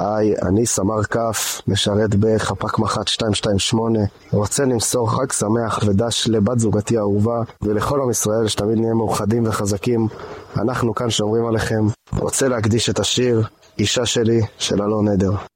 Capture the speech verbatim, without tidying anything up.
היי, אני סמר כף, משרת בחפ"ק מח"ט שתיים שתיים שמונה, רוצה למסור חג שמח ודש לבת זוגתי האהובה ולכל עם ישראל שתמיד נהיה מאוחדים וחזקים. אנחנו כאן שומרים עליכם. רוצה להקדיש את השיר אישה שלי של אלון נדר.